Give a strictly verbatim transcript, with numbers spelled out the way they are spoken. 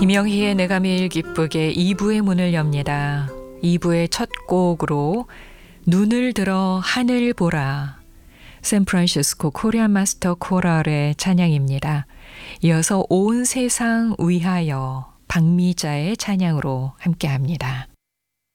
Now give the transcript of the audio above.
이명희의 내가 매일 기쁘게 이 부의 문을 엽니다. 이 부의 첫 곡으로 눈을 들어 하늘 보라, 샌프란시스코 코리안 마스터 코럴의 찬양입니다. 이어서 온 세상 위하여 박미자의 찬양으로 함께합니다.